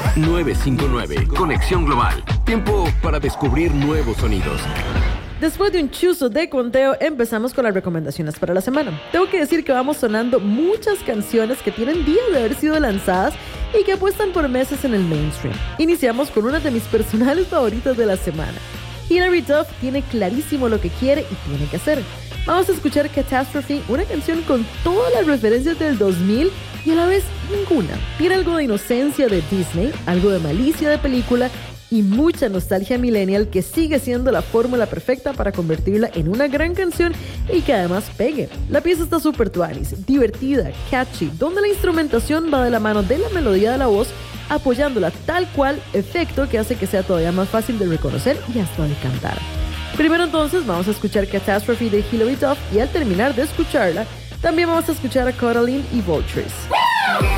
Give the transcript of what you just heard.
959, Conexión Global. Tiempo para descubrir nuevos sonidos. Después de un chuzo de conteo, empezamos con las recomendaciones para la semana. Tengo que decir que vamos sonando muchas canciones que tienen días de haber sido lanzadas y que apuestan por meses en el mainstream. Iniciamos con una de mis personales favoritas de la semana. Hilary Duff tiene clarísimo lo que quiere y tiene que hacer. Vamos a escuchar Catastrophe, una canción con todas las referencias del 2000 y a la vez ninguna. Tiene algo de inocencia de Disney, algo de malicia de película y mucha nostalgia millennial que sigue siendo la fórmula perfecta para convertirla en una gran canción y que además pegue. La pieza está súper tuanis, divertida, catchy, donde la instrumentación va de la mano de la melodía de la voz, apoyándola tal cual, efecto que hace que sea todavía más fácil de reconocer y hasta de cantar. Primero entonces vamos a escuchar Catastrophe de Hilary Duff y al terminar de escucharla, también vamos a escuchar a Codaline y Vultures.